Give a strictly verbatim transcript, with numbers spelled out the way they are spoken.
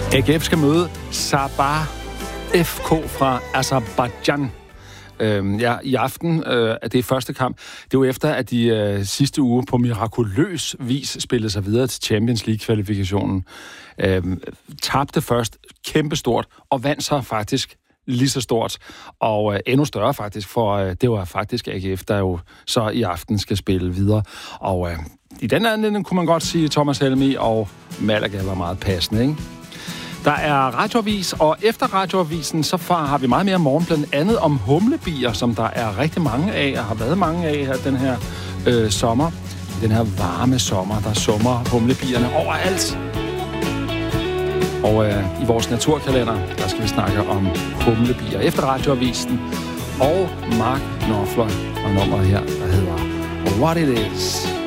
A G F skal møde Sabah F K fra Aserbajdsjan. Øhm, ja, i aften øh, er det første kamp. Det er jo efter, at de øh, sidste uge på mirakuløs vis spillede sig videre til Champions League-kvalifikationen. Øhm, tabte først kæmpestort, og vandt så faktisk lige så stort, og øh, endnu større faktisk, for øh, det var faktisk A G F, der jo så i aften skal spille videre. Og øh, i den anden kunne man godt sige, Thomas Helmi og Malaga var meget passende, ikke? Der er radioavis, og efter radioavisen, så har vi meget mere morgen, blandt andet om humlebier, som der er rigtig mange af, og har været mange af her den her øh, sommer. Den her varme sommer, der summer humlebierne overalt. Og øh, i vores naturkalender, der skal vi snakke om humlebier efter radioavisen. Og Mark Knopfler og nummeret her, der hedder What It Is.